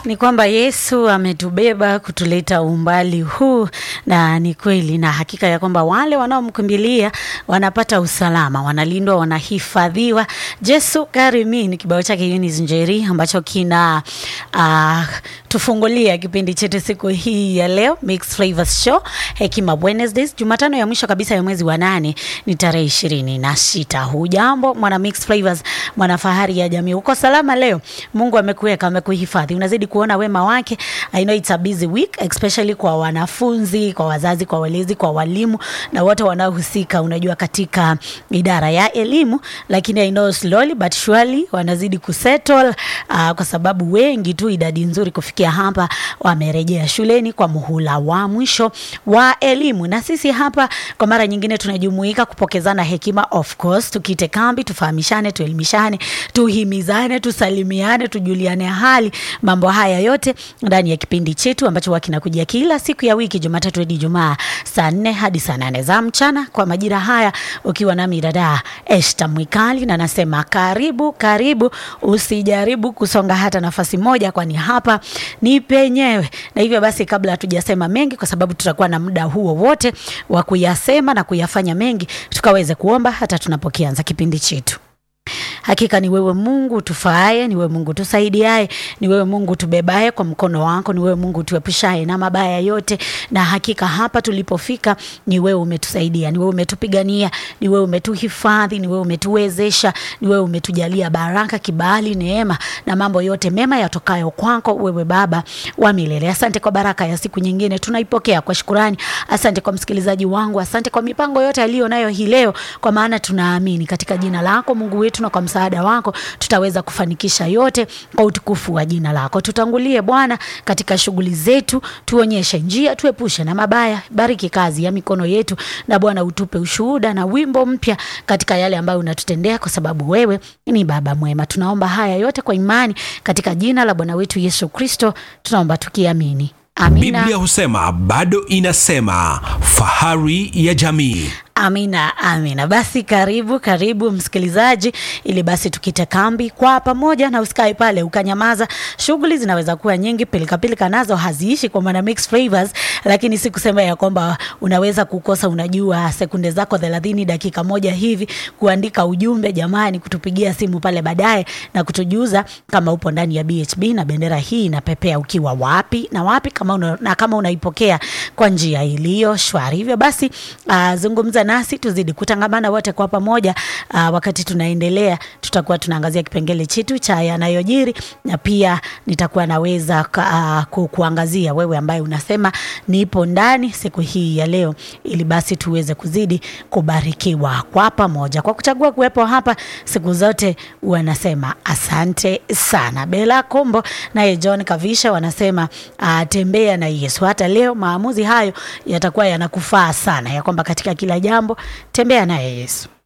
Ni kwamba Yesu ametubeba kutuleta umbali huu, na ni kweli na hakika ya kwamba wale wanaomkimbilia wanapata usalama, wanalindwa, wanahifadhiwa. Yesu Karimi ni kibao chake Eunice Njeri ambacho kina tufungulia kipindi chetu siku hii ya leo, Mixed Flavors Show, Hekima Wednesdays, Jumatano ya mwisho kabisa ya mwezi wa 8 ni tarehe 26. Hujambo mwana Mixed Flavors, mwana fahari ya jamii, uko salama leo? Mungu amekuweka, amekuhifadhi, unazidi kuona wema wake. I know it's a busy week, especially kwa wanafunzi, kwa wazazi, kwa walezi, kwa walimu na wote wanaohusika unajua katika idara ya elimu, lakini I know slowly but surely wanazidi kusettle kwa sababu wengi tu, idadi nzuri kufikia hapa, wamerejea shuleni kwa muhula wa mwisho wa elimu. Na sisi hapa kwa mara nyingine tunajumuika kupokezana hekima, of course, tukite kambi, tufahamishane, tuelimishane, tuhimizane, tusalimiane, tujuliane hali, mambo haya yote ndani ya kipindi chetu ambacho kinakujia kila siku ya wiki, Jumatatu hadi Ijumaa, saa 4 hadi saa 8 za mchana kwa majira haya, ukiwa nami dada Esther Mwikali, na nasema karibu, usijaribu kusonga hata nafasi moja, kwani hapa ni penyewe. Na hivyo basi, kabla hatujasema mengi, kwa sababu tutakuwa na muda huo wote wa kuyasema na kuyafanya mengi, tukaweze kuomba hata tunapokianza kipindi chetu. Hakika ni wewe Mungu tufaaye, ni wewe Mungu tusaidiaye, ni wewe Mungu tubebaye kwa mkono wako, ni wewe Mungu tuepushaye na mabaya yote. Na hakika hapa tulipofika ni wewe umetusaidia, ni wewe umetupigania, ni wewe umetuhifadhi, ni wewe umetuwezesha, ni wewe umetujalia baraka, kibali, neema na mambo yote mema yatokayo kwako wewe Baba wa milele. Asante kwa baraka ya siku nyingine, tunaipokea kwa shukrani. Asante kwa msikilizaji wangu, asante kwa mipango yote aliyo nayo hii leo, kwa maana tunaamini katika jina lako Mungu wetu, na kwa msaada wako tutaweza kufanikisha yote kwa utukufu wa jina lako. Tutangulie Bwana katika shughuli zetu, tuonyeshe njia, tuepushe na mabaya. Bariki kazi ya mikono yetu, na Bwana utupe ushuhuda na wimbo mpya katika yale ambayo unatutendea, kwa sababu wewe ni Baba mwema. Tunaomba haya yote kwa imani katika jina la Bwana wetu Yesu Kristo, tunaomba tukiamini. Amina. Biblia husema, bado inasema, fahari ya jamii. Amina. Basi karibu msikilizaji, ili basi tukite kambi kwa pamoja, na usikae pale ukanyamaza. Shughuli zinaweza kuwa nyingi, pilika nazo haziishi kwa maana Mixed Flavors, lakini si kusema ya kwamba unaweza kukosa, unajua, sekunde zako 30, dakika moja hivi kuandika ujumbe, jamani, kutupigia simu pale baadaye na kutujuza kama upo ndani ya BHB na bendera hii inapepea ukiwa wapi na wapi, kama unaipokea kwa njia iliyo shwari. Hivyo basi zungumza nasi, tuzidi kutangamana wote kwa pamoja. Wakati tunaendelea, tutakuwa tunaangazia kipengele chetu cha yanayojiri, na pia nitakuwa naweza kuangazia wewe ambaye unasema nipo ndani siku hii ya leo, ili basi tuweze kuzidi kubarikiwa kwa pamoja. Kwa kuchagua kuwepo hapa siku zote, wanasema asante sana. Bella Kombo na John Kavisha wanasema tembea na Yesu. Hata leo maamuzi hayo yatakuwa yanakufaa sana, ya kwamba katika kila jambo tembea na Yesu.